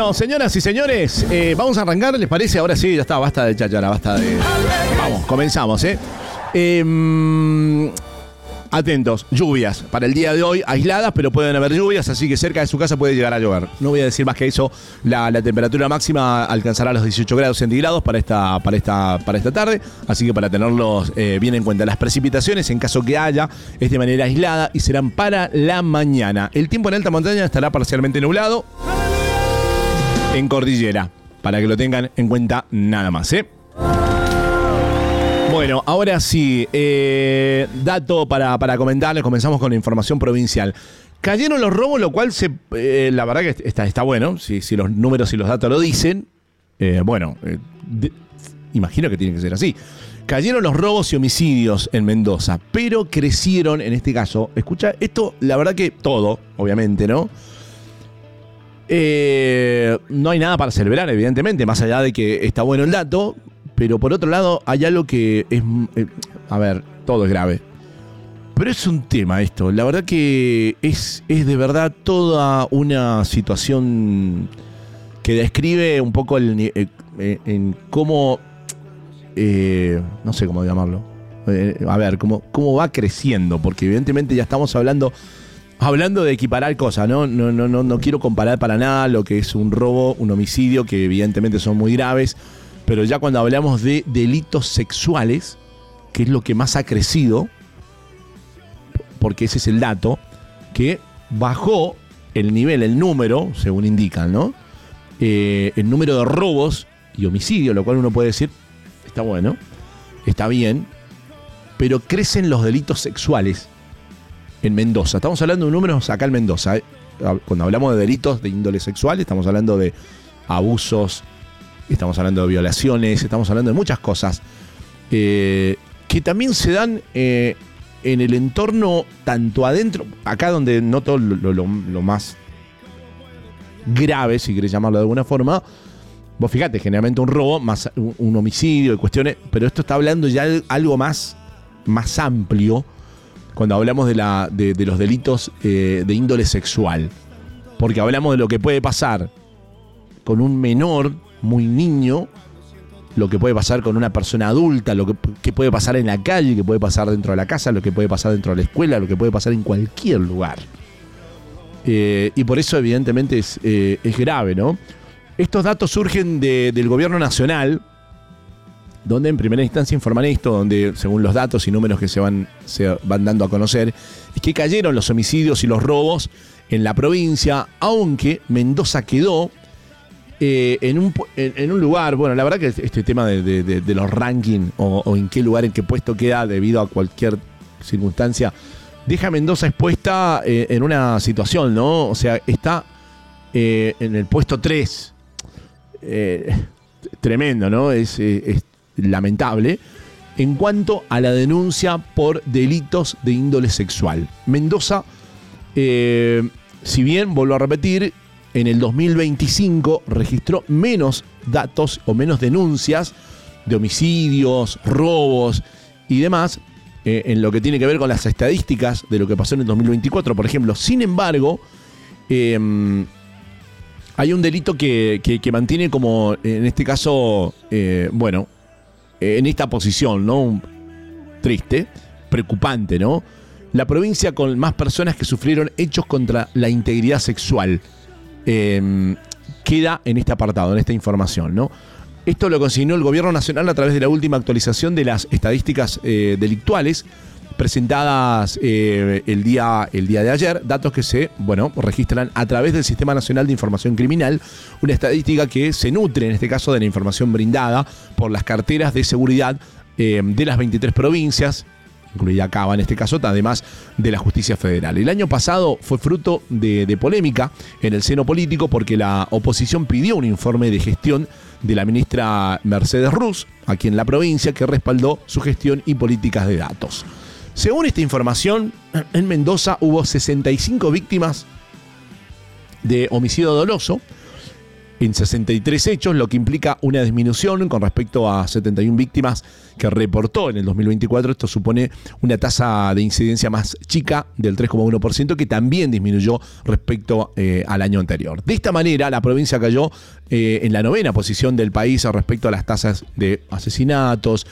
Bueno, señoras y señores, vamos a arrancar, ¿les parece? Ahora sí, ya está, basta de cháchara, basta de... Vamos, comenzamos, atentos, lluvias para el día de hoy, aisladas, pero pueden haber lluvias, así que cerca de su casa puede llegar a llover. No voy a decir más que eso, la temperatura máxima alcanzará los 18 grados centígrados para esta tarde, así que para tenerlos bien en cuenta. Las precipitaciones, en caso que haya, es de manera aislada y serán para la mañana. El tiempo en alta montaña estará parcialmente nublado en cordillera, para que lo tengan en cuenta nada más, Bueno, ahora sí, dato para comentarles, comenzamos con la información provincial. Cayeron los robos, lo cual la verdad que está bueno, si los números y los datos lo dicen. Imagino que tiene que ser así. Cayeron los robos y homicidios en Mendoza, pero crecieron, en este caso, escucha, esto la verdad que todo, obviamente, ¿no? No hay nada para celebrar, evidentemente, más allá de que está bueno el dato. Pero por otro lado, hay algo que es... todo es grave. Pero es un tema esto. La verdad que es de verdad toda una situación que describe un poco en cómo... no sé cómo llamarlo. Cómo va creciendo. Porque evidentemente ya estamos hablando de equiparar cosas, ¿no? No quiero comparar para nada lo que es un robo, un homicidio, que evidentemente son muy graves. Pero ya cuando hablamos de delitos sexuales, que es lo que más ha crecido, porque ese es el dato, que bajó el número, según indican, ¿no? El número de robos y homicidios, lo cual uno puede decir, está bueno, está bien, pero crecen los delitos sexuales en Mendoza. Estamos hablando de números acá en Mendoza, Cuando hablamos de delitos de índole sexual, estamos hablando de abusos, estamos hablando de violaciones, estamos hablando de muchas cosas que también se dan en el entorno, tanto adentro, acá donde noto lo más grave, si querés llamarlo de alguna forma. Vos fíjate, generalmente un robo, más un homicidio y cuestiones, pero esto está hablando ya de algo más amplio cuando hablamos de los delitos de índole sexual. Porque hablamos de lo que puede pasar con un menor muy niño, lo que puede pasar con una persona adulta, lo que puede pasar en la calle, que puede pasar dentro de la casa, lo que puede pasar dentro de la escuela, lo que puede pasar en cualquier lugar. Y por eso evidentemente es grave, ¿no? Estos datos surgen del gobierno nacional, donde en primera instancia informan esto, donde según los datos y números que se van dando a conocer, es que cayeron los homicidios y los robos en la provincia, aunque Mendoza quedó en un lugar, bueno, la verdad que este tema de los rankings o en qué lugar, en qué puesto queda debido a cualquier circunstancia, deja a Mendoza expuesta en una situación, ¿no? O sea, está en el puesto 3. Tremendo, ¿no? Es lamentable en cuanto a la denuncia por delitos de índole sexual. Mendoza, si bien, vuelvo a repetir, en el 2025 registró menos datos o menos denuncias de homicidios, robos y demás, en lo que tiene que ver con las estadísticas de lo que pasó en el 2024, por ejemplo. Sin embargo, hay un delito que mantiene como, en este caso, en esta posición, ¿no? Triste, preocupante, ¿no? La provincia con más personas que sufrieron hechos contra la integridad sexual queda en este apartado, en esta información, ¿no? Esto lo consignó el gobierno nacional a través de la última actualización de las estadísticas delictuales presentadas el día de ayer, datos que se registran a través del Sistema Nacional de Información Criminal, una estadística que se nutre en este caso de la información brindada por las carteras de seguridad de las 23 provincias, incluida Cava en este caso, además de la justicia federal. El año pasado fue fruto de polémica en el seno político porque la oposición pidió un informe de gestión de la ministra Mercedes Ruz, aquí en la provincia, que respaldó su gestión y políticas de datos. Según esta información, en Mendoza hubo 65 víctimas de homicidio doloso en 63 hechos, lo que implica una disminución con respecto a 71 víctimas que reportó en el 2024. Esto supone una tasa de incidencia más chica del 3,1%, que también disminuyó respecto al año anterior. De esta manera, la provincia cayó en la 9ª posición del país respecto a las tasas de asesinatos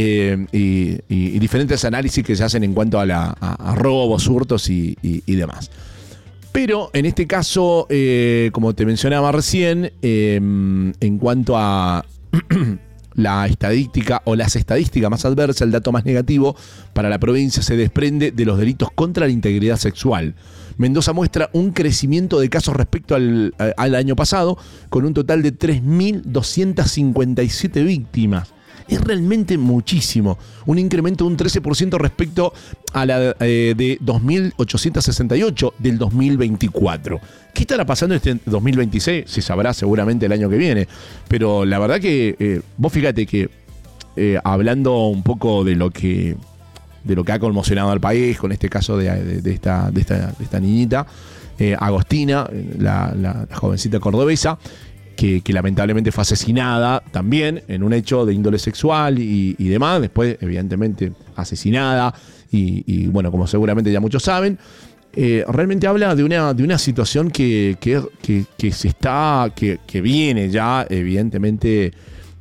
y diferentes análisis que se hacen en cuanto a robos, hurtos y demás. Pero en este caso, como te mencionaba recién, en cuanto a la estadística o las estadísticas más adversas, el dato más negativo para la provincia se desprende de los delitos contra la integridad sexual. Mendoza muestra un crecimiento de casos respecto al año pasado, con un total de 3.257 víctimas. Es realmente muchísimo. Un incremento de un 13% respecto a la de 2.868 del 2024. ¿Qué estará pasando este 2026? Se sabrá seguramente el año que viene. Pero la verdad que vos fíjate que hablando un poco de lo que ha conmocionado al país, con este caso de esta niñita, Agostina, la jovencita cordobesa, que lamentablemente fue asesinada también en un hecho de índole sexual y demás, después evidentemente asesinada y bueno, como seguramente ya muchos saben, realmente habla de una situación que viene ya evidentemente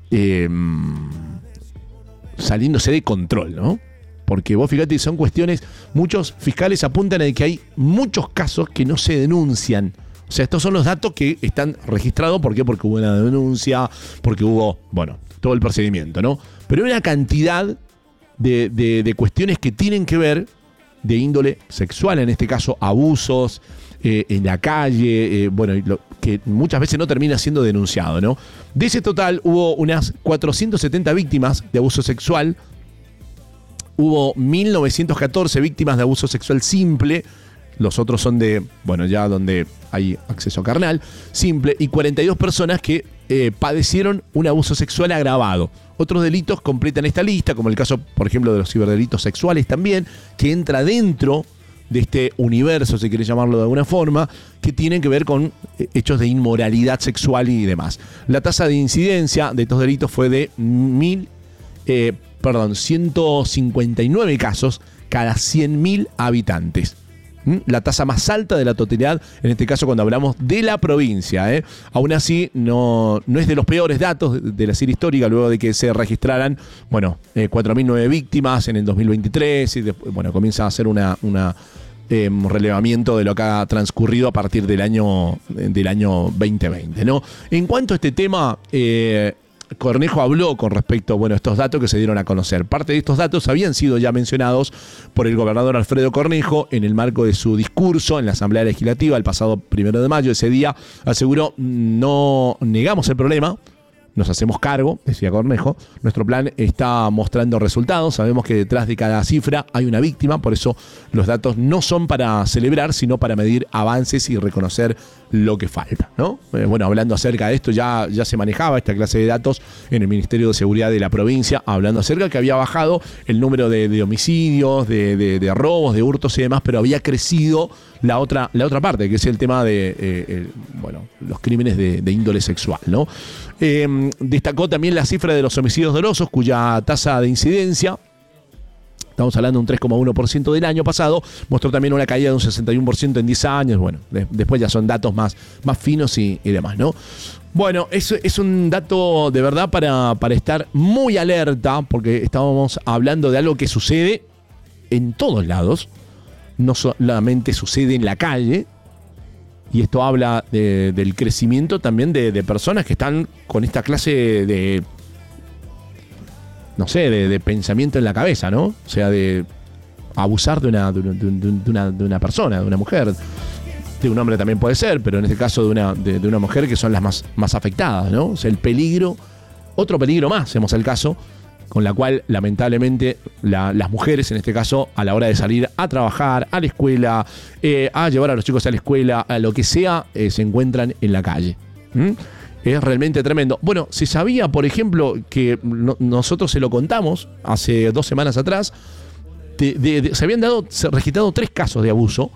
saliéndose de control, ¿no? Porque vos fíjate, son cuestiones, muchos fiscales apuntan a que hay muchos casos que no se denuncian. O sea, estos son los datos que están registrados. ¿Por qué? Porque hubo una denuncia, porque hubo, bueno, todo el procedimiento, ¿no? Pero hay una cantidad de cuestiones que tienen que ver de índole sexual, en este caso abusos en la calle, que muchas veces no termina siendo denunciado, ¿no? De ese total hubo unas 470 víctimas de abuso sexual, hubo 1.914 víctimas de abuso sexual simple. Los otros son ya donde hay acceso carnal, simple, y 42 personas que padecieron un abuso sexual agravado. Otros delitos completan esta lista, como el caso, por ejemplo, de los ciberdelitos sexuales también, que entra dentro de este universo, si querés llamarlo de alguna forma, que tienen que ver con hechos de inmoralidad sexual y demás. La tasa de incidencia de estos delitos fue de 159 casos cada 100.000 habitantes. La tasa más alta de la totalidad, en este caso cuando hablamos de la provincia. Aún así, no es de los peores datos de la serie histórica, luego de que se registraran 4.009 víctimas en el 2023, y después, comienza a hacer un relevamiento de lo que ha transcurrido a partir del año 2020, ¿no? En cuanto a este tema, Cornejo habló con respecto a estos datos que se dieron a conocer. Parte de estos datos habían sido ya mencionados por el gobernador Alfredo Cornejo en el marco de su discurso en la Asamblea Legislativa el pasado 1 de mayo. Ese día aseguró: no negamos el problema, nos hacemos cargo, decía Cornejo. Nuestro plan está mostrando resultados. Sabemos que detrás de cada cifra hay una víctima, por eso los datos no son para celebrar, sino para medir avances y reconocer lo que falta, ¿no? Hablando acerca de esto, ya se manejaba esta clase de datos en el Ministerio de Seguridad de la provincia, hablando acerca de que había bajado el número de homicidios, de robos, de hurtos y demás, pero había crecido la otra parte, que es el tema de los crímenes de índole sexual, ¿no? Destacó también la cifra de los homicidios dolosos, cuya tasa de incidencia, estamos hablando de un 3,1% del año pasado, mostró también una caída de un 61% en 10 años. Después ya son datos más finos y demás, ¿no? Eso es un dato de verdad para estar muy alerta, porque estábamos hablando de algo que sucede en todos lados, no solamente sucede en la calle. Y esto habla del crecimiento también de personas que están con esta clase de pensamiento en la cabeza, ¿no? O sea, de abusar de una persona, de una mujer. De un hombre también puede ser, pero en este caso de una mujer, que son las más afectadas, ¿no? O sea, el peligro, otro peligro más, hacemos el caso, con la cual lamentablemente las mujeres, en este caso, a la hora de salir a trabajar, a la escuela, a llevar a los chicos a la escuela, a lo que sea, se encuentran en la calle. Es realmente tremendo. Se sabía, por ejemplo, que nosotros se lo contamos hace 2 semanas atrás, se habían registrado 3 casos de abuso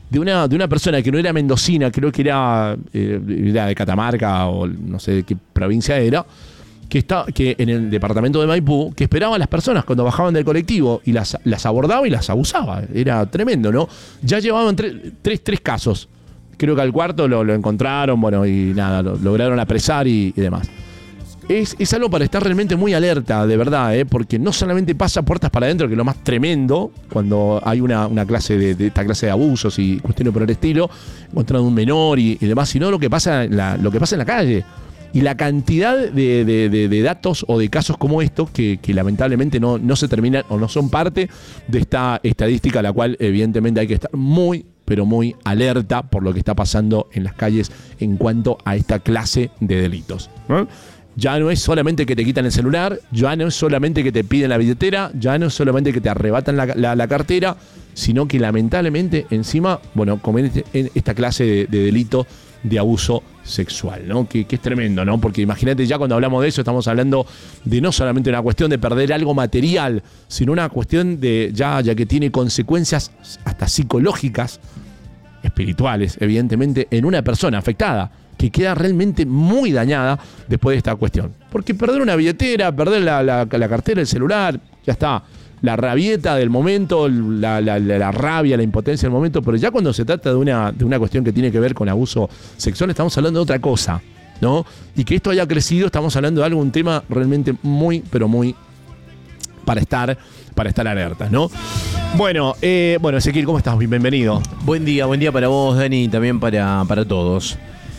de una persona que no era mendocina, creo que era de Catamarca o no sé de qué provincia era, que en el departamento de Maipú, que esperaba a las personas cuando bajaban del colectivo y las abordaba y las abusaba. Era tremendo, ¿no? Ya llevaban tres casos. Creo que al cuarto lo encontraron, bueno, y nada, lo lograron apresar y demás. Es algo para estar realmente muy alerta, de verdad, porque no solamente pasa puertas para adentro, que es lo más tremendo, cuando hay una clase de esta clase de abusos y cuestiones por el estilo, encontrando un menor y demás, sino lo que pasa en la calle. Y la cantidad de datos o de casos como estos que lamentablemente no se terminan o no son parte de esta estadística, a la cual evidentemente hay que estar muy, pero muy alerta por lo que está pasando en las calles en cuanto a esta clase de delitos, ¿no? Ya no es solamente que te quitan el celular, ya no es solamente que te piden la billetera, ya no es solamente que te arrebatan la cartera, sino que lamentablemente encima, bueno, cometen esta clase de delito de abuso sexual, ¿no? Que es tremendo, ¿no? Porque imagínate, ya cuando hablamos de eso estamos hablando de no solamente una cuestión de perder algo material, sino una cuestión de ya que tiene consecuencias hasta psicológicas, espirituales, evidentemente, en una persona afectada, que queda realmente muy dañada después de esta cuestión. Porque perder una billetera, perder la cartera, el celular, ya está. La rabieta del momento, la rabia, la impotencia del momento, pero ya cuando se trata de una cuestión que tiene que ver con abuso sexual, estamos hablando de otra cosa, ¿no? Y que esto haya crecido, estamos hablando de algo, un tema realmente muy, pero muy para estar alertas, ¿no? Bueno, Ezequiel, ¿cómo estás? Bienvenido. Buen día para vos, Dani, y también para todos.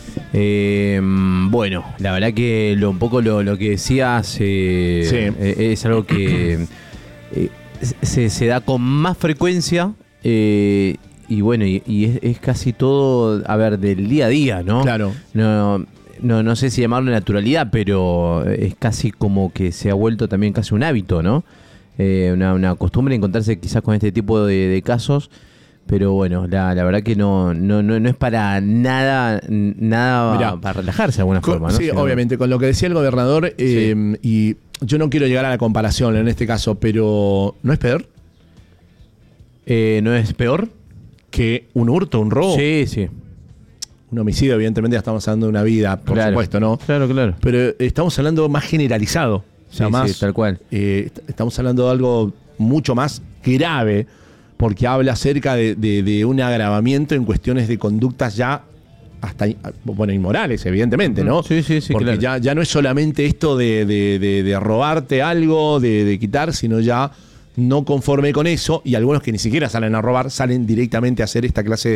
Bueno, la verdad que un poco lo que decías es algo que se da con más frecuencia y bueno, y es casi todo, a ver, del día a día, ¿no? Claro. No sé si llamarlo naturalidad, pero es casi como que se ha vuelto también casi un hábito, ¿no? Una costumbre encontrarse quizás con este tipo de casos. Pero bueno, la verdad que no es para nada mirá, para relajarse de alguna forma, ¿no? Sí, obviamente, con lo que decía el gobernador, sí. Y yo no quiero llegar a la comparación en este caso, pero ¿no es peor? ¿No es peor? Que un hurto, un robo. Sí. Un homicidio, evidentemente, ya estamos hablando de una vida, por supuesto, ¿no? Claro. Pero estamos hablando más generalizado. O sea, sí, tal cual. Estamos hablando de algo mucho más grave, porque habla acerca de un agravamiento en cuestiones de conductas ya hasta, bueno, inmorales, evidentemente, ¿no? Sí, porque claro. ya no es solamente esto de robarte algo, de quitar, sino ya no conforme con eso, y algunos que ni siquiera salen a robar, salen directamente a hacer esta clase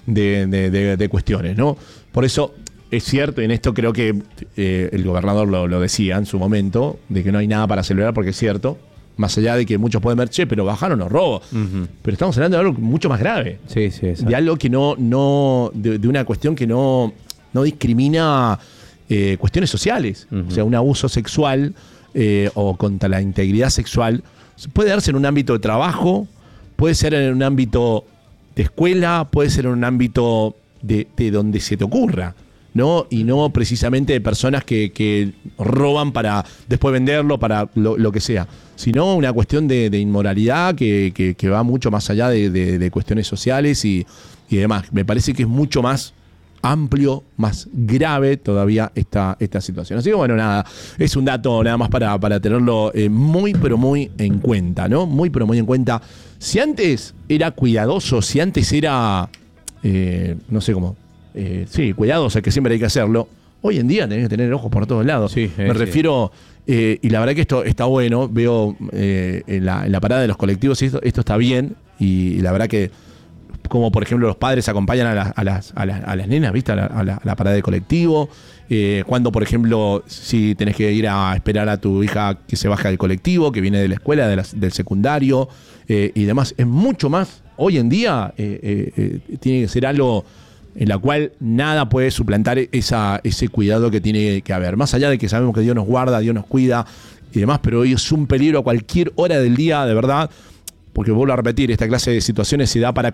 de cuestiones, ¿no? Por eso es cierto, y en esto creo que el gobernador lo decía en su momento, de que no hay nada para celebrar, porque es cierto. Más allá de que muchos pueden ver, pero bajaron los robos. Uh-huh. Pero estamos hablando de algo mucho más grave. Sí, exacto. De algo que de una cuestión que no discrimina cuestiones sociales. Uh-huh. O sea, un abuso sexual o contra la integridad sexual puede darse en un ámbito de trabajo, puede ser en un ámbito de escuela, puede ser en un ámbito de donde se te ocurra, ¿no? Y no precisamente de personas que roban para después venderlo, para lo que sea, sino una cuestión de inmoralidad que va mucho más allá de cuestiones sociales y demás. Me parece que es mucho más amplio, más grave todavía esta situación. Así que bueno, nada, es un dato nada más para tenerlo muy, pero muy en cuenta, ¿no? Muy, pero muy en cuenta. Si antes era cuidadoso, si antes era, no sé cómo, cuidadoso, que siempre hay que hacerlo, hoy en día tenés que tener ojos por todos lados. Sí, me refiero, y la verdad que esto está bueno, veo en la parada de los colectivos, esto está bien, y la verdad que como por ejemplo los padres acompañan a las nenas, ¿viste? A la parada de colectivo, cuando por ejemplo si tenés que ir a esperar a tu hija que se baja del colectivo, que viene de la escuela, del secundario y demás, es mucho más, hoy en día tiene que ser algo en la cual nada puede suplantar ese cuidado que tiene que haber, más allá de que sabemos que Dios nos guarda, Dios nos cuida y demás, pero hoy es un peligro a cualquier hora del día, de verdad. Porque vuelvo a repetir, esta clase de situaciones se da para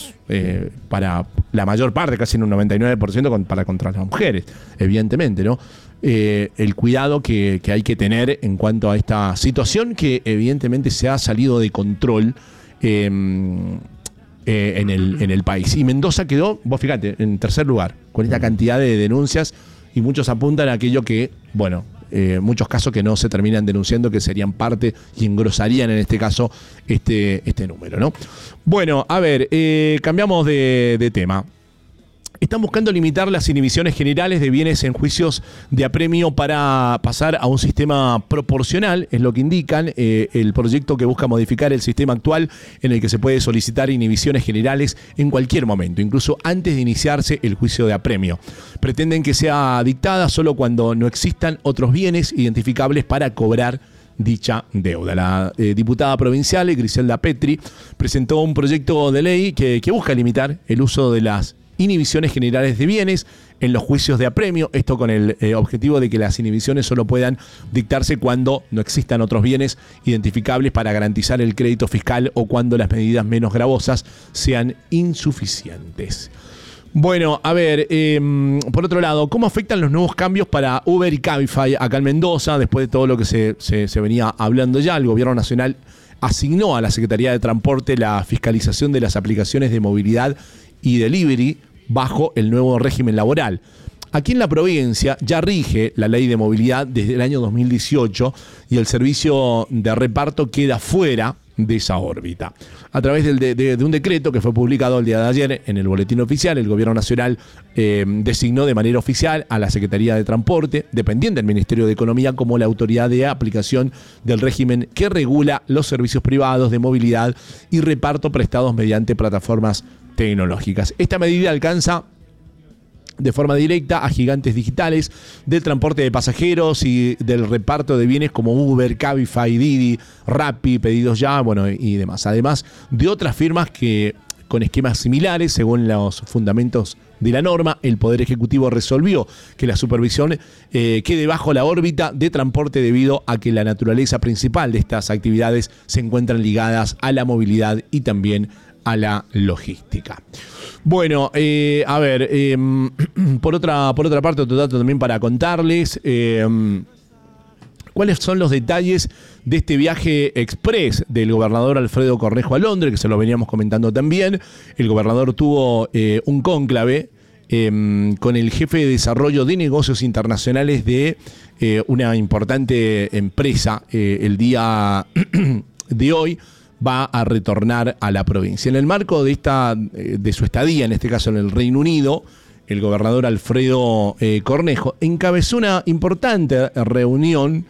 la mayor parte, casi en un 99%, para contra las mujeres, evidentemente, ¿no? El cuidado que hay que tener en cuanto a esta situación que evidentemente se ha salido de control en el país. Y Mendoza quedó, vos fíjate, en tercer lugar, con esta cantidad de denuncias, y muchos apuntan a aquello que, bueno, muchos casos que no se terminan denunciando, que serían parte y engrosarían en este caso este número, ¿no? Bueno, a ver, cambiamos de tema. Están buscando limitar las inhibiciones generales de bienes en juicios de apremio para pasar a un sistema proporcional, es lo que indican el proyecto que busca modificar el sistema actual en el que se puede solicitar inhibiciones generales en cualquier momento, incluso antes de iniciarse el juicio de apremio. Pretenden que sea dictada solo cuando no existan otros bienes identificables para cobrar dicha deuda. La diputada provincial Griselda Petri presentó un proyecto de ley que busca limitar el uso de las inhibiciones generales de bienes en los juicios de apremio, esto con el objetivo de que las inhibiciones solo puedan dictarse cuando no existan otros bienes identificables para garantizar el crédito fiscal o cuando las medidas menos gravosas sean insuficientes. Bueno, a ver, por otro lado, ¿cómo afectan los nuevos cambios para Uber y Cabify acá en Mendoza? Después de todo lo que se venía hablando ya, el gobierno nacional asignó a la Secretaría de Transporte la fiscalización de las aplicaciones de movilidad y delivery bajo el nuevo régimen laboral. Aquí en la provincia ya rige la ley de movilidad desde el año 2018 y el servicio de reparto queda fuera de esa órbita. A través de un decreto que fue publicado el día de ayer en el Boletín Oficial, el Gobierno Nacional designó de manera oficial a la Secretaría de Transporte, dependiente del Ministerio de Economía, como la autoridad de aplicación del régimen que regula los servicios privados de movilidad y reparto prestados mediante plataformas tecnológicas. Esta medida alcanza de forma directa a gigantes digitales del transporte de pasajeros y del reparto de bienes como Uber, Cabify, Didi, Rappi, Pedidos Ya, bueno, y demás. Además de otras firmas que con esquemas similares, según los fundamentos de la norma, el Poder Ejecutivo resolvió que la supervisión quede bajo la órbita de transporte debido a que la naturaleza principal de estas actividades se encuentran ligadas a la movilidad y también a la logística. Bueno, a ver, por otra parte, otro dato también para contarles, ¿cuáles son los detalles de este viaje express del gobernador Alfredo Cornejo a Londres, que se lo veníamos comentando también? El gobernador tuvo un cónclave con el jefe de desarrollo de negocios internacionales de una importante empresa el día de hoy. Va a retornar a la provincia. En el marco de su estadía, en este caso en el Reino Unido, el gobernador Alfredo Cornejo encabezó una importante reunión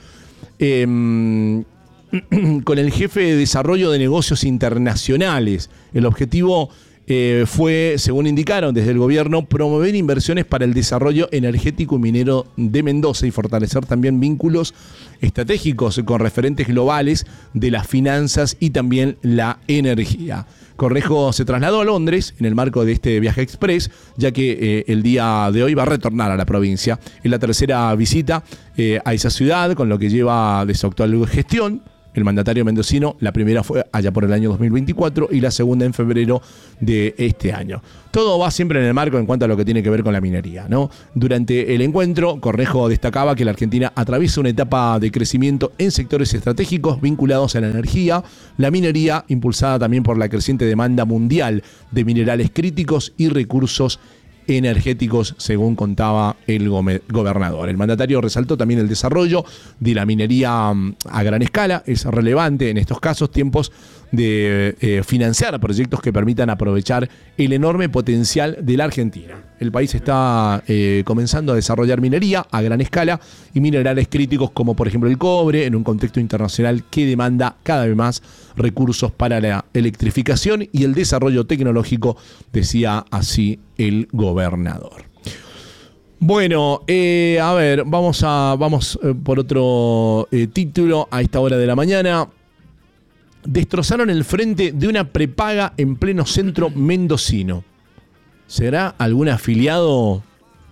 con el jefe de desarrollo de negocios internacionales. El objetivo fue, según indicaron desde el gobierno, promover inversiones para el desarrollo energético y minero de Mendoza y fortalecer también vínculos estratégicos con referentes globales de las finanzas y también la energía. Cornejo se trasladó a Londres en el marco de este viaje express, ya que el día de hoy va a retornar a la provincia. Es la tercera visita a esa ciudad, con lo que lleva de su actual gestión. El mandatario mendocino, la primera fue allá por el año 2024 y la segunda en febrero de este año. Todo va siempre en el marco en cuanto a lo que tiene que ver con la minería, ¿no? Durante el encuentro, Cornejo destacaba que la Argentina atraviesa una etapa de crecimiento en sectores estratégicos vinculados a la energía, la minería, impulsada también por la creciente demanda mundial de minerales críticos y recursos energéticos, según contaba el gobernador. El mandatario resaltó también el desarrollo de la minería a gran escala. Es relevante en estos casos tiempos de financiar proyectos que permitan aprovechar el enorme potencial de la Argentina. El país está comenzando a desarrollar minería a gran escala y minerales críticos como por ejemplo el cobre en un contexto internacional que demanda cada vez más recursos para la electrificación y el desarrollo tecnológico, decía así el gobernador. Bueno, a ver, vamos por otro título a esta hora de la mañana. Destrozaron el frente de una prepaga en pleno centro mendocino. ¿Será algún afiliado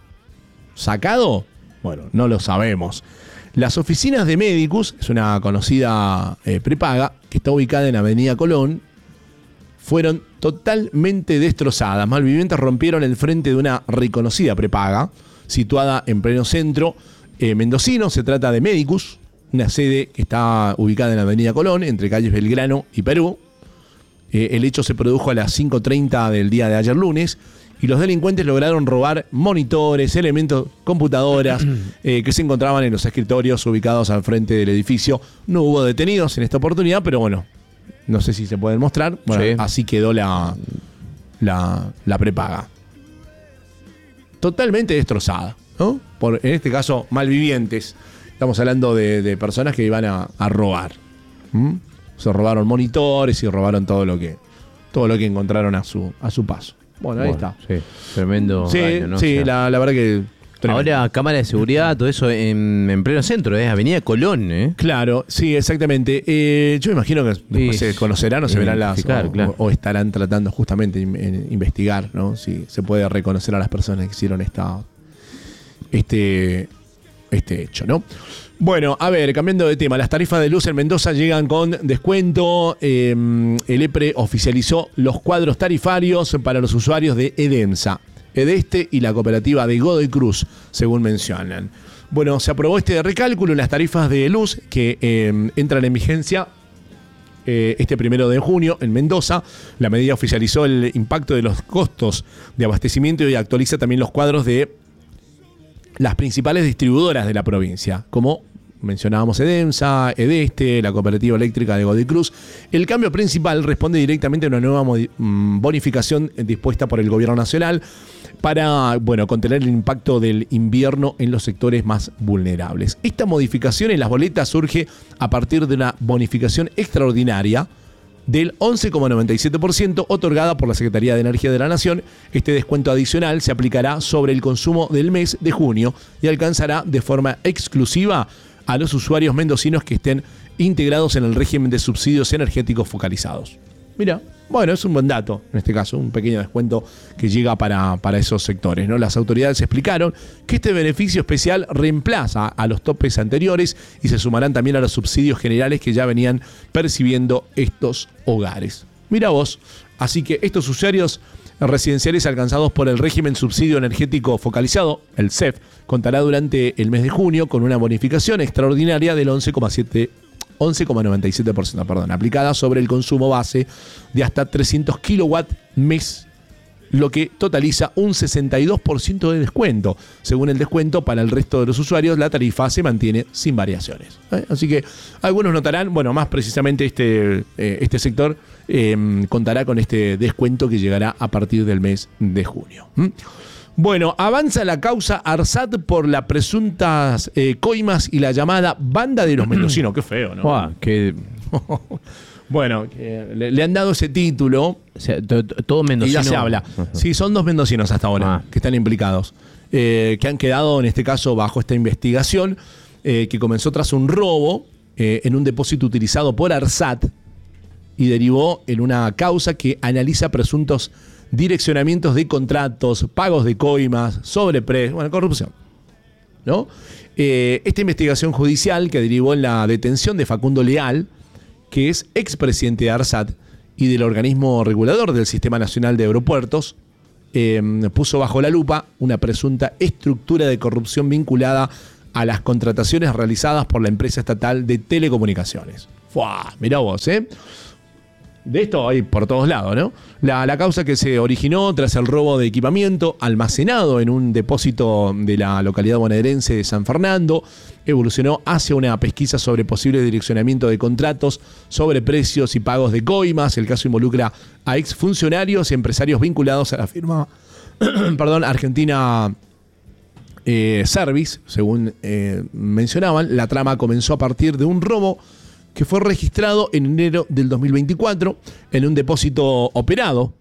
sacado? Bueno, no lo sabemos. Las oficinas de Medicus, es una conocida prepaga, que está ubicada en Avenida Colón, fueron totalmente destrozadas. Malvivientes rompieron el frente de una reconocida prepaga, situada en pleno centro mendocino. Se trata de Medicus, una sede que está ubicada en la Avenida Colón, entre calles Belgrano y Perú. El hecho se produjo a las 5:30 del día de ayer lunes y los delincuentes lograron robar monitores, elementos, computadoras que se encontraban en los escritorios ubicados al frente del edificio. No hubo detenidos en esta oportunidad, pero bueno, no sé si se pueden mostrar. Bueno, sí. Así quedó la prepaga. Totalmente destrozada, ¿no? En este caso, malvivientes. Estamos hablando de personas que iban a robar. Se robaron monitores y robaron todo lo que encontraron a su paso. Bueno, ahí está. Sí, tremendo daño, ¿no? Sí, o sea, la verdad que... Tremendo. Ahora cámara de seguridad, todo eso en pleno centro, Avenida Colón, Claro, sí, exactamente. Yo me imagino que después se conocerán o se verán las... Claro. O estarán tratando justamente de investigar, ¿no? Si se puede reconocer a las personas que hicieron este hecho, ¿no? Bueno, a ver, cambiando de tema, las tarifas de luz en Mendoza llegan con descuento. El EPRE oficializó los cuadros tarifarios para los usuarios de Edemsa, Edeste y la cooperativa de Godoy Cruz, según mencionan. Bueno, se aprobó este recálculo en las tarifas de luz que entran en vigencia este 1 de junio en Mendoza. La medida oficializó el impacto de los costos de abastecimiento y actualiza también los cuadros de las principales distribuidoras de la provincia, como mencionábamos Edemsa, Edeste, la cooperativa eléctrica de Godoy Cruz. El cambio principal responde directamente a una nueva bonificación dispuesta por el gobierno nacional para, contener el impacto del invierno en los sectores más vulnerables. Esta modificación en las boletas surge a partir de una bonificación extraordinaria del 11,97% otorgada por la Secretaría de Energía de la Nación. Este descuento adicional se aplicará sobre el consumo del mes de junio y alcanzará de forma exclusiva a los usuarios mendocinos que estén integrados en el régimen de subsidios energéticos focalizados. Mira, bueno, es un buen dato, en este caso, un pequeño descuento que llega para esos sectores, ¿no? Las autoridades explicaron que este beneficio especial reemplaza a los topes anteriores y se sumarán también a los subsidios generales que ya venían percibiendo estos hogares. Mira vos, así que estos usuarios residenciales alcanzados por el régimen subsidio energético focalizado, el CEF, contará durante el mes de junio con una bonificación extraordinaria del 11,97%, aplicada sobre el consumo base de hasta 300 kilowatt mes, lo que totaliza un 62% de descuento. Según el descuento, para el resto de los usuarios, la tarifa se mantiene sin variaciones. Así que algunos notarán, más precisamente este sector contará con este descuento que llegará a partir del mes de junio. Bueno, avanza la causa ARSAT por las presuntas coimas y la llamada banda de los mendocinos. Qué feo, ¿no? Bueno, le han dado ese título. O sea, todo mendocino. Y ya se habla. Sí, son 2 mendocinos hasta ahora que están implicados. Que han quedado, en este caso, bajo esta investigación que comenzó tras un robo en un depósito utilizado por ARSAT y derivó en una causa que analiza presuntos direccionamientos de contratos, pagos de coimas, sobreprecios, corrupción, ¿no? Esta investigación judicial que derivó en la detención de Facundo Leal, que es expresidente de ARSAT y del organismo regulador del Sistema Nacional de Aeropuertos, puso bajo la lupa una presunta estructura de corrupción vinculada a las contrataciones realizadas por la empresa estatal de telecomunicaciones. Mirá vos, De esto hay por todos lados, ¿no? La causa que se originó tras el robo de equipamiento almacenado en un depósito de la localidad bonaerense de San Fernando evolucionó hacia una pesquisa sobre posible direccionamiento de contratos, sobre precios y pagos de coimas. El caso involucra a exfuncionarios y empresarios vinculados a la firma Argentina Service, según mencionaban. La trama comenzó a partir de un robo que fue registrado en enero del 2024 en un depósito operado,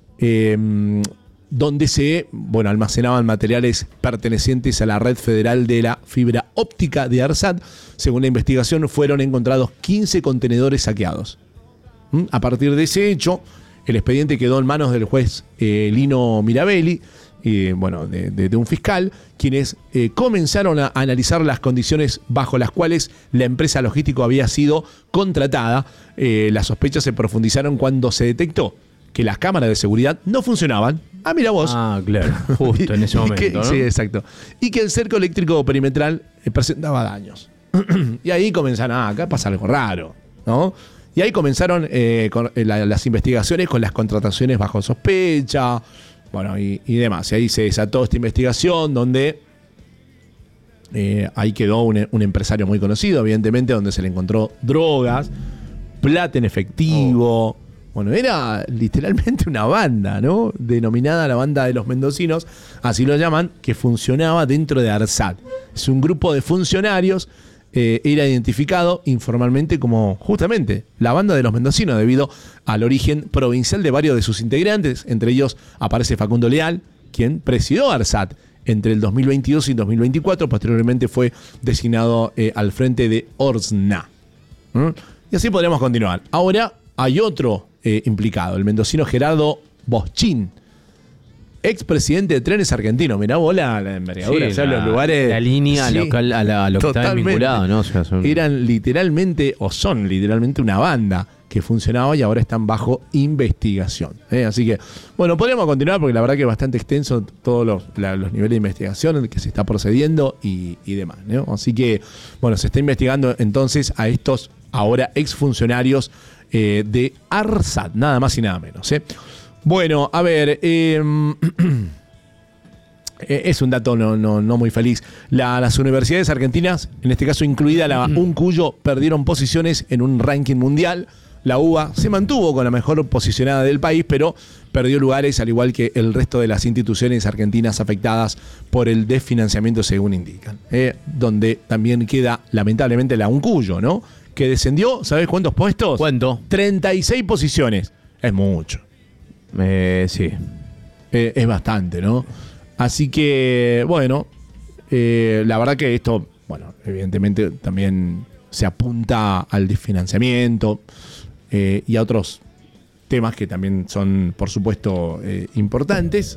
donde se almacenaban materiales pertenecientes a la red federal de la fibra óptica de ARSAT. Según la investigación, fueron encontrados 15 contenedores saqueados. A partir de ese hecho, el expediente quedó en manos del juez Lino Mirabelli, de un fiscal, quienes comenzaron a analizar las condiciones bajo las cuales la empresa logística había sido contratada. Las sospechas se profundizaron cuando se detectó que las cámaras de seguridad no funcionaban. Mira vos. Claro, justo en ese momento, ¿no? Sí, exacto. Y que el cerco eléctrico perimetral presentaba daños. Y ahí comenzaron, acá pasa algo raro, ¿no? Y ahí comenzaron las investigaciones con las contrataciones bajo sospecha, bueno, y demás. Y ahí se desató esta investigación donde ahí quedó un empresario muy conocido, evidentemente, donde se le encontró drogas, plata en efectivo. Bueno, era literalmente una banda, ¿no? Denominada la Banda de los Mendocinos, así lo llaman, que funcionaba dentro de ARSAT. Es un grupo de funcionarios, era identificado informalmente como justamente la Banda de los Mendocinos, debido al origen provincial de varios de sus integrantes. Entre ellos aparece Facundo Leal, quien presidió ARSAT entre el 2022 y 2024. Posteriormente fue designado al frente de ORSNA. Y así podríamos continuar. Ahora hay otro implicado, el mendocino Gerardo Boschín, expresidente de Trenes Argentinos. Mirá vos la envergadura, Sí, o sea, los lugares... La línea sí, local a lo que estaban vinculados, ¿no? O sea, eran literalmente, o son literalmente una banda que funcionaba y ahora están bajo investigación. Así que, bueno, podríamos continuar porque la verdad que es bastante extenso todos los niveles de investigación en el que se está procediendo y demás, ¿no? Así que, bueno, se está investigando entonces a estos ahora exfuncionarios de ARSAT, nada más y nada menos. Bueno, a ver, es un dato no muy feliz. Las universidades argentinas, en este caso incluida la UNCUYO, perdieron posiciones en un ranking mundial. La UBA se mantuvo con la mejor posicionada del país, pero perdió lugares al igual que el resto de las instituciones argentinas afectadas por el desfinanciamiento, según indican. Donde también queda lamentablemente la UNCUYO, ¿no? Que descendió, ¿sabés cuántos puestos? ¿Cuánto? 36 posiciones. Es mucho. Sí. Es bastante, ¿no? Así que, bueno, la verdad que esto, bueno, evidentemente también se apunta al desfinanciamiento y a otros temas que también son, por supuesto, importantes,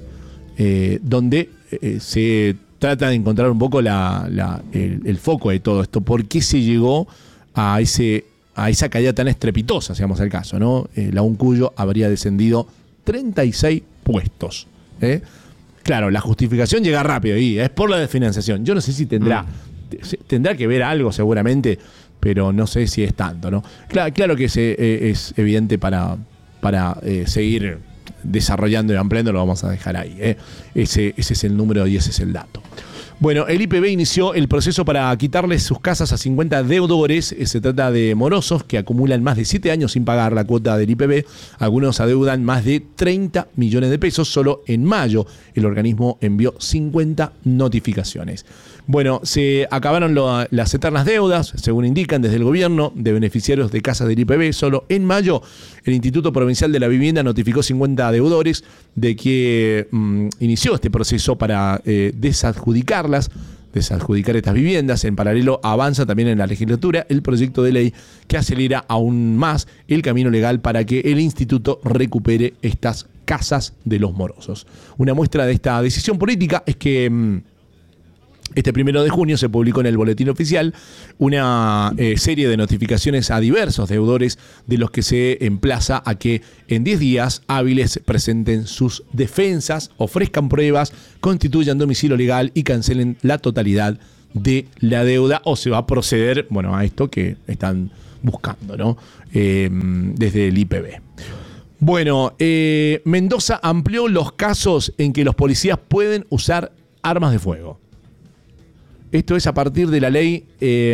donde se trata de encontrar un poco el foco de todo esto. ¿Por qué se llegó a esa caída tan estrepitosa, si vamos al caso, ¿no? La UNCUYO habría descendido 36 puestos. Claro, la justificación llega rápido y es por la desfinanciación. Yo no sé si tendrá que ver algo seguramente, pero no sé si es tanto, ¿no? Claro que es evidente para seguir desarrollando y ampliando, lo vamos a dejar ahí. Ese es el número y ese es el dato. Bueno, el IPB inició el proceso para quitarles sus casas a 50 deudores. Se trata de morosos que acumulan más de 7 años sin pagar la cuota del IPB. Algunos adeudan más de 30 millones de pesos. Solo en mayo el organismo envió 50 notificaciones. Bueno, se acabaron las eternas deudas, según indican desde el gobierno, de beneficiarios de casas del IPB. Solo en mayo el Instituto Provincial de la Vivienda notificó 50 deudores de que inició este proceso para desadjudicar estas viviendas. En paralelo avanza también en la legislatura el proyecto de ley que acelera aún más el camino legal para que el instituto recupere estas casas de los morosos. Una muestra de esta decisión política es que este 1 de junio se publicó en el Boletín Oficial una serie de notificaciones a diversos deudores, de los que se emplaza a que en 10 días hábiles presenten sus defensas, ofrezcan pruebas, constituyan domicilio legal y cancelen la totalidad de la deuda, o se va a proceder, bueno, a esto que están buscando, ¿no? Desde el IPB. Bueno, Mendoza amplió los casos en que los policías pueden usar armas de fuego. Esto es a partir de la ley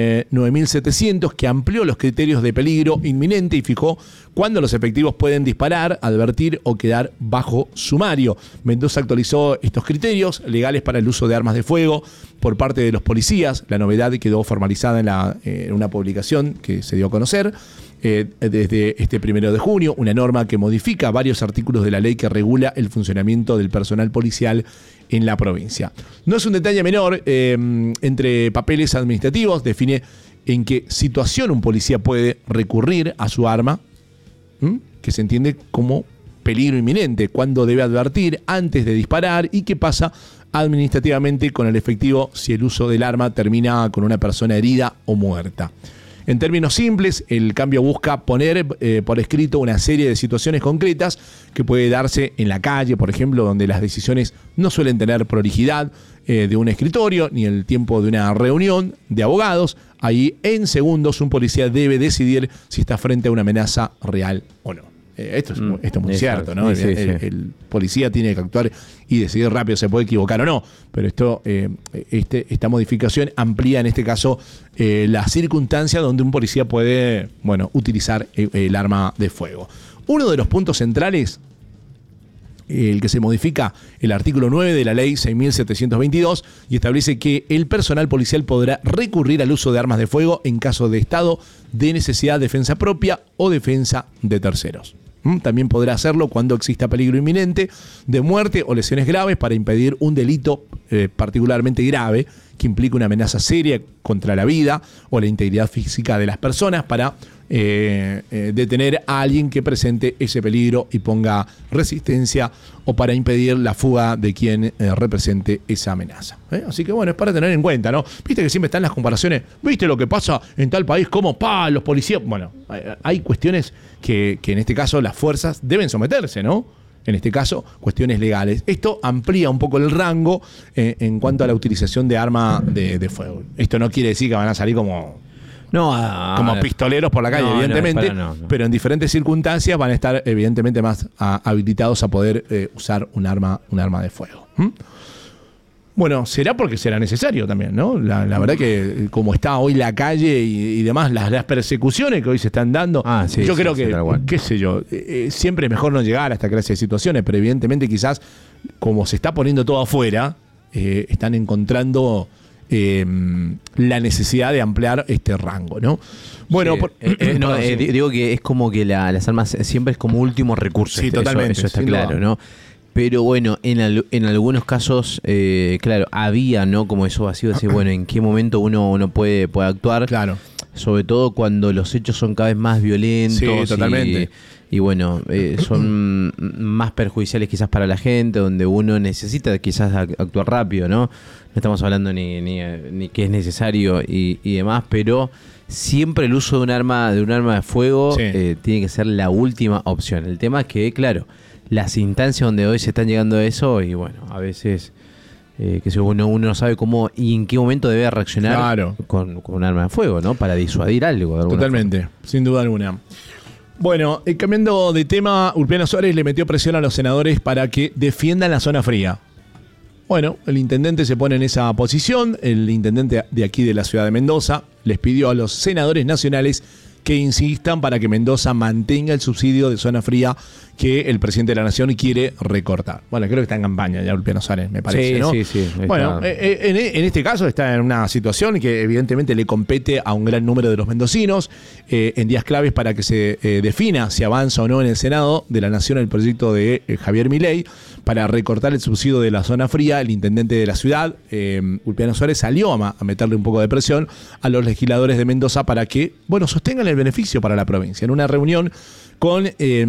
9.700, que amplió los criterios de peligro inminente y fijó cuándo los efectivos pueden disparar, advertir o quedar bajo sumario. Mendoza actualizó estos criterios legales para el uso de armas de fuego por parte de los policías. La novedad quedó formalizada en una publicación que se dio a conocer desde este 1 de junio, una norma que modifica varios artículos de la ley que regula el funcionamiento del personal policial en la provincia. No es un detalle menor, entre papeles administrativos define en qué situación un policía puede recurrir a su arma, que se entiende como peligro inminente, cuándo debe advertir antes de disparar y qué pasa administrativamente con el efectivo si el uso del arma termina con una persona herida o muerta. En términos simples, el cambio busca poner por escrito una serie de situaciones concretas que puede darse en la calle, por ejemplo, donde las decisiones no suelen tener prolijidad, de un escritorio ni el tiempo de una reunión de abogados. Ahí en segundos un policía debe decidir si está frente a una amenaza real o no. Esto es muy cierto, ¿no? Sí, El policía tiene que actuar y decidir rápido, se puede equivocar o no, pero esta modificación amplía en este caso la circunstancia donde un policía puede, utilizar el arma de fuego. Uno de los puntos centrales, el que se modifica el artículo 9 de la ley 6.722 y establece que el personal policial podrá recurrir al uso de armas de fuego en caso de estado de necesidad, defensa propia o defensa de terceros. También podrá hacerlo cuando exista peligro inminente de muerte o lesiones graves para impedir un delito particularmente grave que implique una amenaza seria contra la vida o la integridad física de las personas, para detener a alguien que presente ese peligro y ponga resistencia, o para impedir la fuga de quien represente esa amenaza. Así que es para tener en cuenta, ¿no? Viste que siempre están las comparaciones, viste lo que pasa en tal país, como los policías. Bueno, hay cuestiones que en este caso las fuerzas deben someterse, ¿no? En este caso, cuestiones legales. Esto amplía un poco el rango en cuanto a la utilización de arma de fuego. Esto no quiere decir que van a salir como pistoleros por la calle, evidentemente, pero en diferentes circunstancias van a estar evidentemente más habilitados a poder usar un arma de fuego. Bueno, será porque será necesario también, ¿no? La verdad que como está hoy la calle y demás, las persecuciones que hoy se están dando, yo creo que, qué sé yo, siempre es mejor no llegar a esta clase de situaciones, pero evidentemente quizás como se está poniendo todo afuera, están encontrando la necesidad de ampliar este rango, ¿no? Bueno, digo que es como que las armas siempre es como último recurso. Sí, totalmente. Eso está claro, ¿no? Pero bueno, en algunos casos, claro, había, ¿no? Como eso vacío de decir, en qué momento uno puede actuar. Claro. Sobre todo cuando los hechos son cada vez más violentos. Sí, totalmente. Y son más perjudiciales quizás para la gente, donde uno necesita quizás actuar rápido, ¿no? No estamos hablando ni que es necesario y demás, pero siempre el uso de un arma de fuego tiene que ser la última opción. El tema es que, claro, las instancias donde hoy se están llegando a eso, y a veces uno no sabe cómo y en qué momento debe reaccionar con un arma de fuego, ¿no? Para disuadir algo. De Totalmente, forma. Sin duda alguna. Bueno, cambiando de tema, Ulpiano Suárez le metió presión a los senadores para que defiendan la zona fría. Bueno, el intendente se pone en esa posición. El intendente de aquí de la ciudad de Mendoza les pidió a los senadores nacionales que insistan para que Mendoza mantenga el subsidio de zona fría que el presidente de la Nación quiere recortar. Bueno, creo que está en campaña ya Ulpiano Suárez, me parece, ¿no? Sí. Bueno, en este caso está en una situación que evidentemente le compete a un gran número de los mendocinos, en días claves para que se defina si avanza o no en el Senado de la Nación el proyecto de Javier Milei para recortar el subsidio de la zona fría. El intendente de la ciudad, Ulpiano Suárez, salió a meterle un poco de presión a los legisladores de Mendoza para que, sostengan el beneficio para la provincia. En una reunión con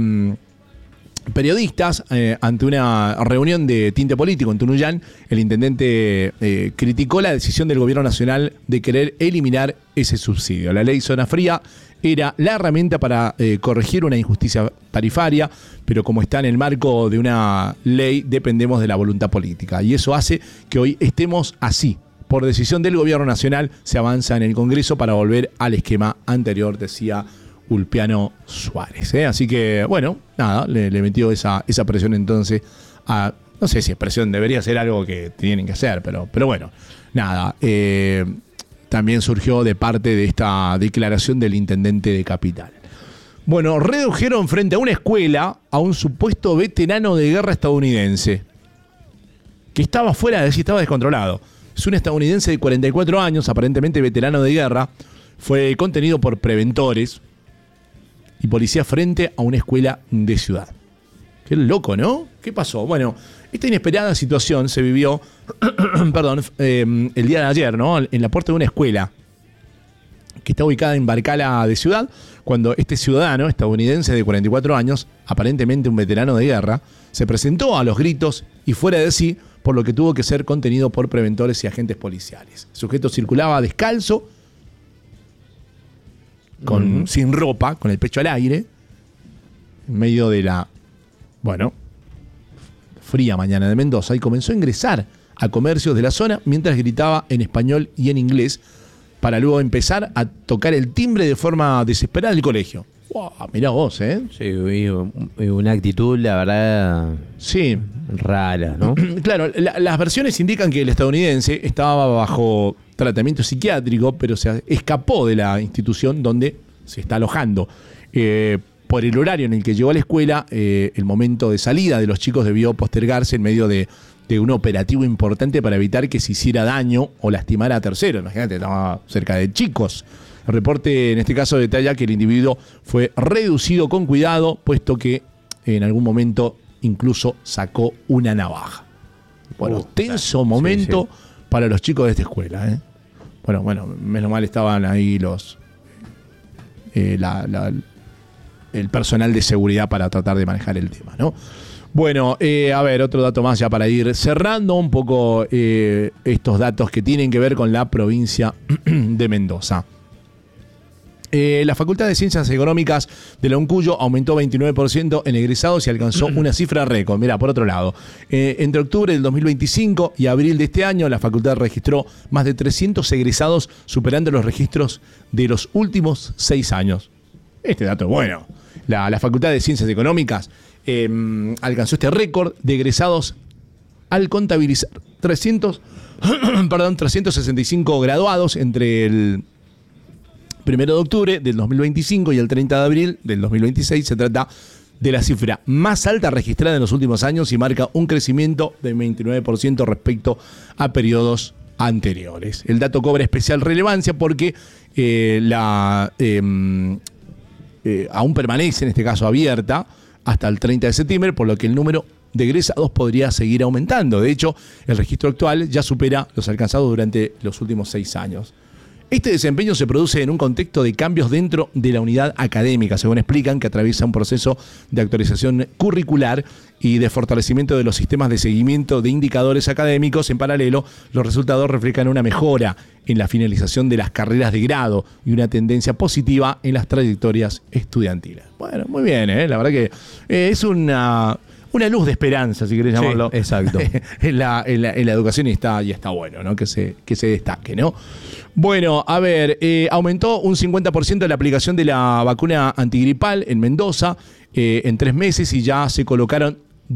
periodistas, ante una reunión de tinte político en Tunuyán, el intendente criticó la decisión del gobierno nacional de querer eliminar ese subsidio. La ley zona fría era la herramienta para corregir una injusticia tarifaria, pero como está en el marco de una ley, dependemos de la voluntad política. Y eso hace que hoy estemos así. Por decisión del gobierno nacional se avanza en el Congreso para volver al esquema anterior, decía Ulpiano Suárez. Así que, le metió esa presión entonces a... No sé si es presión, debería ser algo que tienen que hacer, pero también surgió de parte de esta declaración del intendente de Capital. Bueno, redujeron frente a una escuela a un supuesto veterano de guerra estadounidense que estaba fuera de sí, estaba descontrolado. Es un estadounidense de 44 años, aparentemente veterano de guerra. Fue contenido por preventores y policía frente a una escuela de ciudad. Qué loco, ¿no? ¿Qué pasó? Bueno, esta inesperada situación se vivió el día de ayer, ¿no? En la puerta de una escuela que está ubicada en Barcala de Ciudad, cuando este ciudadano estadounidense de 44 años, aparentemente un veterano de guerra, se presentó a los gritos y fuera de sí, por lo que tuvo que ser contenido por preventores y agentes policiales. El sujeto circulaba descalzo, sin ropa, con el pecho al aire, en medio de la, fría mañana de Mendoza, y comenzó a ingresar a comercios de la zona mientras gritaba en español y en inglés para luego empezar a tocar el timbre de forma desesperada del colegio. Wow, mirá vos, ¿eh? Sí, una actitud, la verdad, sí, rara, ¿no? Claro, las versiones indican que el estadounidense estaba bajo tratamiento psiquiátrico, pero se escapó de la institución donde se está alojando. Por el horario en el que llegó a la escuela, el momento de salida de los chicos debió postergarse en medio de un operativo importante para evitar que se hiciera daño o lastimara a terceros. Imagínate, estaba cerca de chicos. El reporte en este caso detalla que el individuo fue reducido con cuidado, puesto que en algún momento incluso sacó una navaja. Bueno, tenso momento para los chicos de esta escuela, ¿eh? Bueno, menos mal estaban ahí el personal de seguridad para tratar de manejar el tema, ¿no? Bueno, a ver, otro dato más ya para ir cerrando un poco estos datos que tienen que ver con la provincia de Mendoza. La Facultad de Ciencias Económicas de la UNCUYO aumentó 29% en egresados y alcanzó una cifra récord. Mirá, por otro lado, entre octubre del 2025 y abril de este año, la facultad registró más de 300 egresados, superando los registros de los últimos 6 años. Este dato es bueno. La Facultad de Ciencias Económicas alcanzó este récord de egresados al contabilizar 365 graduados entre el 1 de octubre del 2025 y el 30 de abril del 2026. Se trata de la cifra más alta registrada en los últimos años y marca un crecimiento de 29% respecto a periodos anteriores. El dato cobra especial relevancia porque aún permanece, en este caso, abierta hasta el 30 de septiembre, por lo que el número de egresados podría seguir aumentando. De hecho, el registro actual ya supera los alcanzados durante los últimos 6 años. Este desempeño se produce en un contexto de cambios dentro de la unidad académica, según explican, que atraviesa un proceso de actualización curricular y de fortalecimiento de los sistemas de seguimiento de indicadores académicos. En paralelo, los resultados reflejan una mejora en la finalización de las carreras de grado y una tendencia positiva en las trayectorias estudiantiles. Bueno, muy bien, la verdad que es una luz de esperanza, si querés llamarlo. Sí, exacto. en la educación y está bueno, ¿no? Que se destaque, ¿no? Bueno, a ver, aumentó un 50% la aplicación de la vacuna antigripal en Mendoza en 3 meses y ya se colocaron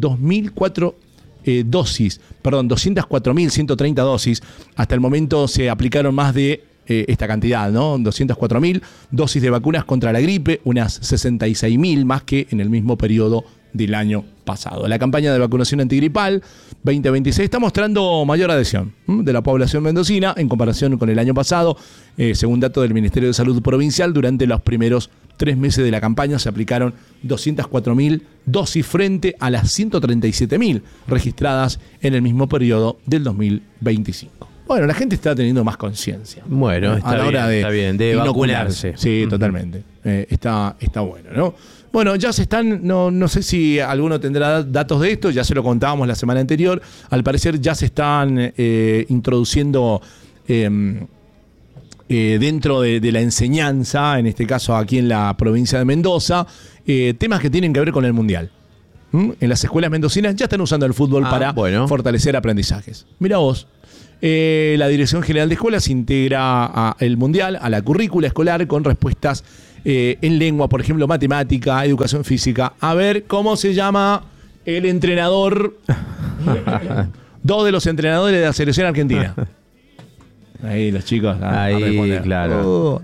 204.130 dosis. Hasta el momento se aplicaron más de esta cantidad, ¿no? 204.000 dosis de vacunas contra la gripe, unas 66.000 más que en el mismo periodo del año pasado. La campaña de vacunación antigripal 2026 está mostrando mayor adhesión de la población mendocina en comparación con el año pasado. Según datos del Ministerio de Salud Provincial, durante los primeros 3 meses de la campaña se aplicaron 204.000 dosis frente a las 137.000 registradas en el mismo periodo del 2025. Bueno, la gente está teniendo más conciencia. Bueno, a la hora de vacunarse. Sí, totalmente. Está bueno, ¿no? Bueno, ya se están, no sé si alguno tendrá datos de esto, ya se lo contábamos la semana anterior. Al parecer ya se están introduciendo dentro de la enseñanza, en este caso aquí en la provincia de Mendoza, temas que tienen que ver con el Mundial. En las escuelas mendocinas ya están usando el fútbol para fortalecer aprendizajes. Mira vos. La Dirección General de Escuelas integra el Mundial a la currícula escolar con respuestas en lengua, por ejemplo, matemática, educación física. A ver, ¿cómo se llama el entrenador? 2 de los entrenadores de la selección argentina. Ahí los chicos. Ahí, claro.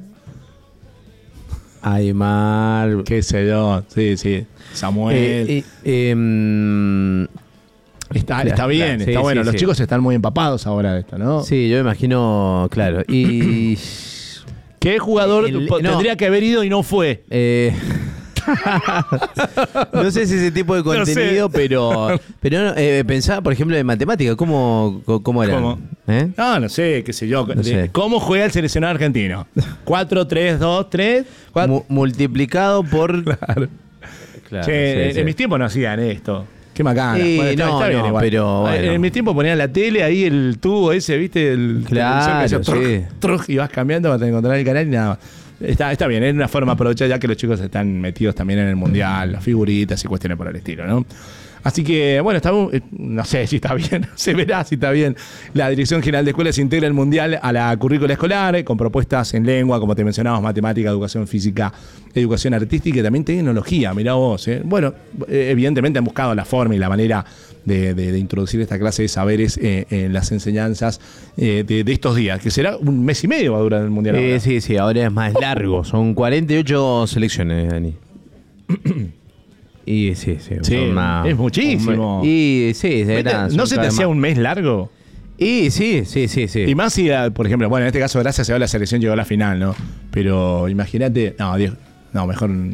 Aymar. Qué sé yo. Sí. Samuel. Está bien, está bueno. Los chicos están muy empapados ahora de esto, ¿no? Sí, yo me imagino, claro. Y ¿qué jugador tendría que haber ido y no fue? No sé si ese tipo de contenido, pero pensaba, por ejemplo, en matemática. ¿Cómo era? ¿Cómo? No sé, qué sé yo. No sé. ¿Cómo juega el seleccionado argentino? 4, 3, 2, 3. Multiplicado por... Claro. Sí. En mis tiempos no hacían esto. Qué macana. Está bien igual. Pero bueno. En mi tiempo ponían la tele, ahí el tubo ese, ¿viste? Claro, y vas cambiando para encontrar el canal y nada más. Está bien, es una forma de aprovechar ya que los chicos están metidos también en el Mundial, las figuritas y cuestiones por el estilo, ¿no? Así que, bueno, no sé si está bien, se verá si está bien. La Dirección General de Escuelas integra el Mundial a la currícula escolar, con propuestas en lengua, como te mencionábamos, matemática, educación física, educación artística y también tecnología, mirá vos. Bueno, evidentemente han buscado la forma y la manera de introducir esta clase de saberes en las enseñanzas de estos días, que será un mes y medio va a durar el Mundial. Sí, ahora es más largo, son 48 selecciones, Dani. Y sí, es muchísimo. Y sí, ¿No se te hacía un mes largo? Y sí. Y más si, por ejemplo, bueno, en este caso, gracias a Dios, la selección llegó a la final, ¿no? Pero imagínate, no, mejor. No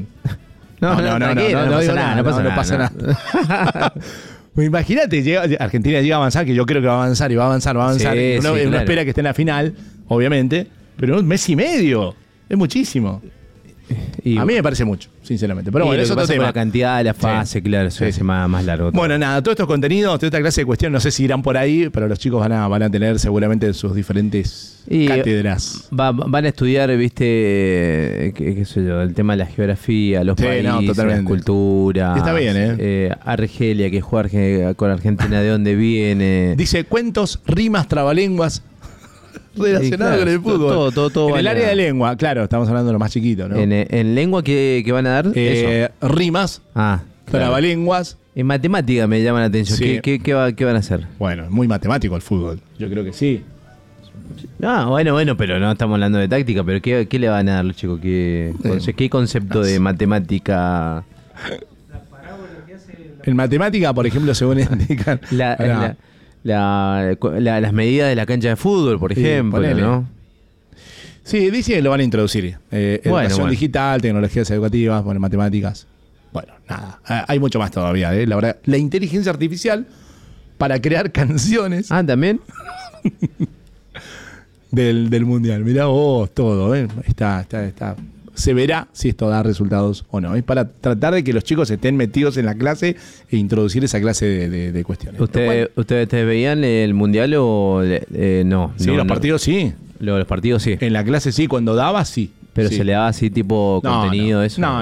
pasa nada. Imagínate, Argentina llega a avanzar, que yo creo que va a avanzar y va a avanzar. Sí, uno claro. espera que esté en la final, obviamente, pero un mes y medio. Es muchísimo. Y a mí me parece mucho, sinceramente. Pero bueno, eso es otro tema. La cantidad de la fase, claro, eso es más largo. Bueno, nada, todos estos contenidos, toda esta clase de cuestiones, no sé si irán por ahí, pero los chicos van a tener seguramente sus diferentes cátedras. Van a estudiar, viste, qué sé yo, el tema de la geografía, los países, las culturas. Está bien, Argelia, que juega con Argentina, de dónde viene. Dice cuentos, rimas, trabalenguas. Relacionado con el fútbol. Todo en el área de lengua, claro, estamos hablando de lo más chiquito, ¿no? En lengua, ¿qué van a dar? Rimas, trabalenguas. En matemática me llama la atención. Sí. ¿Qué van a hacer? Bueno, es muy matemático el fútbol. Yo creo que sí. Bueno, pero no estamos hablando de táctica. Pero ¿qué le van a dar los chicos? ¿Qué concepto de matemática? En matemática, por ejemplo, según indican. Las medidas de la cancha de fútbol, por ejemplo, ¿no? Sí, dice que lo van a introducir. Educación digital, tecnologías educativas, matemáticas. Bueno, nada. Hay mucho más todavía, La verdad, la inteligencia artificial para crear canciones. ¿También? del Mundial. Mirá vos, todo, Está. Se verá si esto da resultados o no. Es para tratar de que los chicos estén metidos en la clase e introducir esa clase de cuestiones. ¿Ustedes veían el Mundial o no? Sí, los partidos sí. Los partidos sí. En la clase sí, cuando daba sí. Pero sí. Se le daba así tipo contenido, eso. No.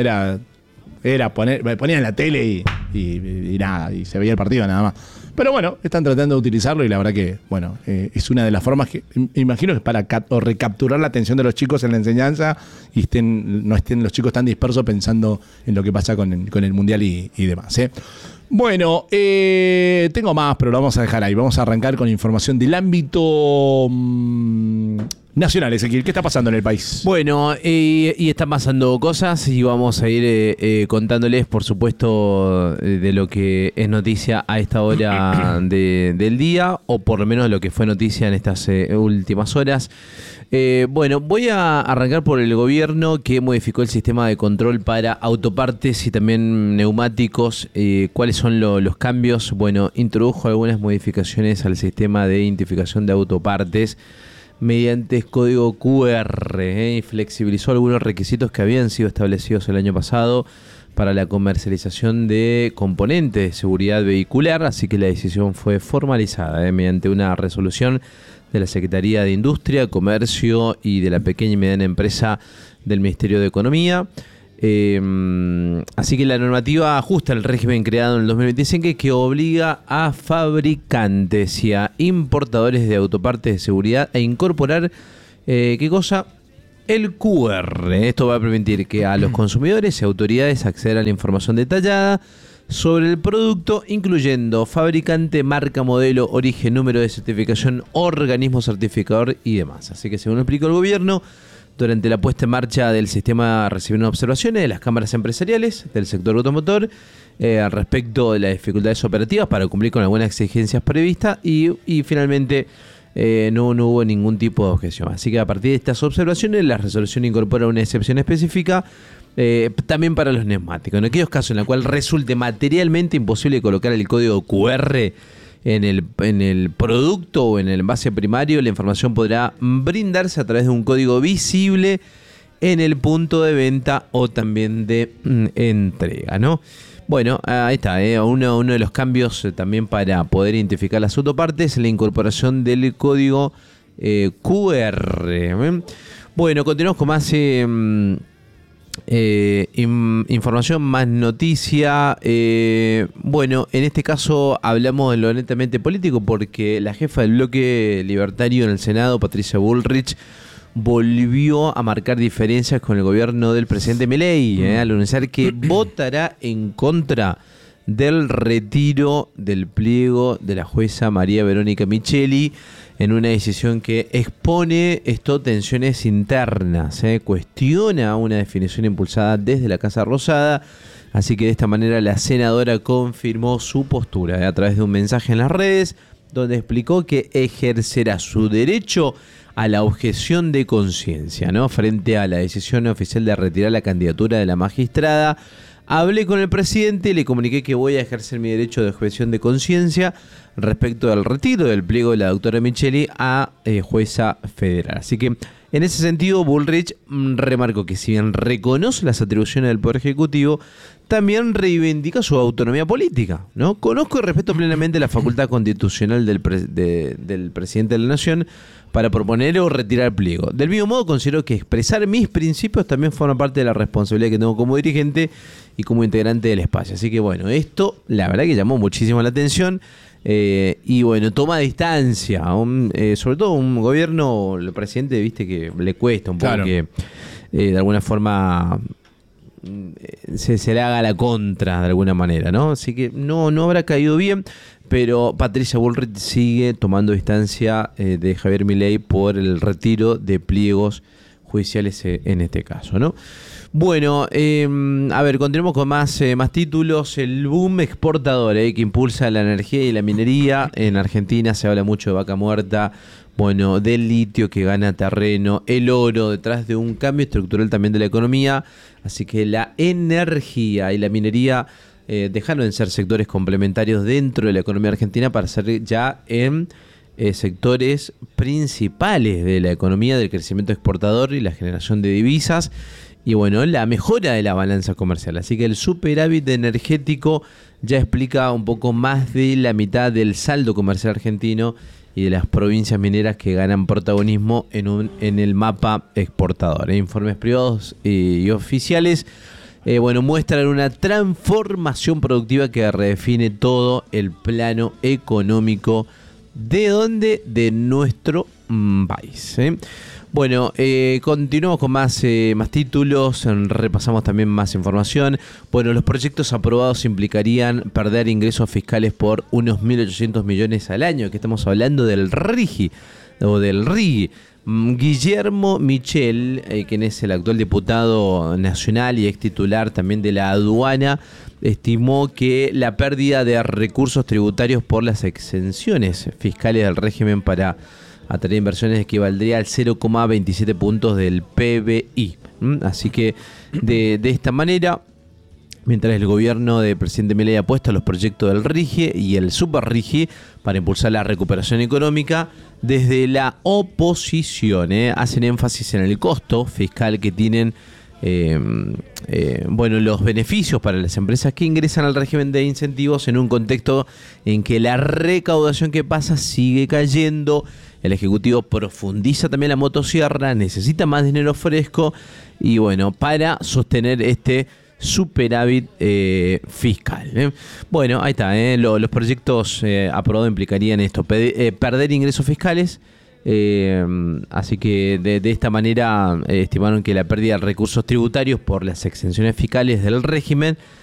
Era ponían la tele y nada, y se veía el partido nada más. Pero bueno, están tratando de utilizarlo y la verdad que, bueno, es una de las formas que, imagino que es para recapturar la atención de los chicos en la enseñanza y no estén los chicos tan dispersos pensando en lo que pasa con el Mundial y demás. Bueno, tengo más, pero lo vamos a dejar ahí. Vamos a arrancar con información del ámbito nacional, Ezequiel. ¿Qué está pasando en el país? Bueno, y están pasando cosas y vamos a ir contándoles, por supuesto, de lo que es noticia a esta hora del día, o por lo menos lo que fue noticia en estas últimas horas. Bueno, voy a arrancar por el gobierno que modificó el sistema de control para autopartes y también neumáticos. ¿Cuáles son los cambios? Bueno, introdujo algunas modificaciones al sistema de identificación de autopartes mediante código QR y flexibilizó algunos requisitos que habían sido establecidos el año pasado para la comercialización de componentes de seguridad vehicular, así que la decisión fue formalizada mediante una resolución de la Secretaría de Industria, Comercio y de la Pequeña y Mediana Empresa del Ministerio de Economía. Así que la normativa ajusta el régimen creado en el 2025 que obliga a fabricantes y a importadores de autopartes de seguridad a incorporar, ¿qué cosa? El QR. Esto va a permitir que a los consumidores y autoridades accedan a la información detallada sobre el producto, incluyendo fabricante, marca, modelo, origen, número de certificación, organismo certificador y demás. Así que, según explicó el gobierno, durante la puesta en marcha del sistema recibieron observaciones de las cámaras empresariales del sector automotor al respecto de las dificultades operativas para cumplir con algunas exigencias previstas y finalmente no hubo ningún tipo de objeción. Así que a partir de estas observaciones la resolución incorpora una excepción específica también para los neumáticos. En aquellos casos en los cuales resulte materialmente imposible colocar el código QR en el producto o en el envase primario, la información podrá brindarse a través de un código visible en el punto de venta o también de entrega, ¿no? Bueno, ahí está, uno de los cambios también para poder identificar las autopartes, la incorporación del código QR. Bueno, continuamos con más Información más noticia. Bueno, en este caso hablamos de lo netamente político porque la jefa del bloque libertario en el Senado, Patricia Bullrich, volvió a marcar diferencias con el gobierno del presidente Milei, al anunciar que votará en contra del retiro del pliego de la jueza María Verónica Micheli, en una decisión que expone tensiones internas, cuestiona una definición impulsada desde la Casa Rosada. Así que de esta manera la senadora confirmó su postura a través de un mensaje en las redes, donde explicó que ejercerá su derecho a la objeción de conciencia, ¿no?, frente a la decisión oficial de retirar la candidatura de la magistrada. Hablé con el presidente y le comuniqué que voy a ejercer mi derecho de objeción de conciencia respecto al retiro del pliego de la doctora Micheli a jueza federal. Así que en ese sentido Bullrich remarcó que si bien reconoce las atribuciones del Poder Ejecutivo, también reivindica su autonomía política, ¿no? Conozco y respeto plenamente la facultad constitucional del presidente de la Nación para proponer o retirar el pliego. Del mismo modo, considero que expresar mis principios también forma parte de la responsabilidad que tengo como dirigente y como integrante del espacio. Así que bueno, esto la verdad que llamó muchísimo la atención. Y bueno, toma distancia, sobre todo un gobierno, el presidente, viste que le cuesta un poco, claro, que de alguna forma se le haga la contra de alguna manera, ¿no? Así que no habrá caído bien, pero Patricia Bullrich sigue tomando distancia de Javier Milei por el retiro de pliegos judiciales en este caso, ¿no? Bueno, a ver, continuemos con más títulos. El boom exportador que impulsa la energía y la minería. En Argentina se habla mucho de vaca muerta, bueno, del litio que gana terreno, el oro, detrás de un cambio estructural también de la economía. Así que la energía y la minería dejaron de ser sectores complementarios dentro de la economía argentina para ser ya en sectores principales de la economía, del crecimiento exportador y la generación de divisas. Y bueno, la mejora de la balanza comercial. Así que el superávit energético ya explica un poco más de la mitad del saldo comercial argentino y de las provincias mineras que ganan protagonismo en el mapa exportador. Informes privados y oficiales muestran una transformación productiva que redefine todo el plano económico de nuestro país. Bueno, continuamos con más títulos, repasamos también más información. Bueno, los proyectos aprobados implicarían perder ingresos fiscales por unos 1.800 millones al año, que estamos hablando del RIGI, o del RIGI. Guillermo Michel, quien es el actual diputado nacional y ex titular también de la aduana, estimó que la pérdida de recursos tributarios por las exenciones fiscales del régimen para atraer inversiones equivaldría al 0,27 puntos del PBI. Así que de esta manera, mientras el gobierno del presidente Milei apuesta a los proyectos del RIGI y el Super RIGI para impulsar la recuperación económica, desde la oposición hacen énfasis en el costo fiscal que tienen los beneficios para las empresas que ingresan al régimen de incentivos en un contexto en que la recaudación que pasa sigue cayendo. El Ejecutivo profundiza también la motosierra, necesita más dinero fresco y bueno, para sostener este superávit fiscal. Bueno, ahí está, los proyectos aprobados implicarían esto, perder ingresos fiscales. Así que de esta manera estimaron que la pérdida de recursos tributarios por las exenciones fiscales del régimen